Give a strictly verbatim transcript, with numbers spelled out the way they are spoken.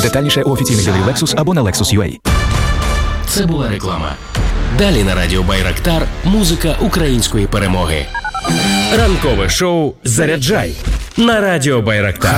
Детальніше у офіційних дилерів Lexus або на Lexus точка ю а. Це була реклама. Далі на радіо Байрактар музика української перемоги. Ранкове шоу «Заряджай» на радіо Байрактар.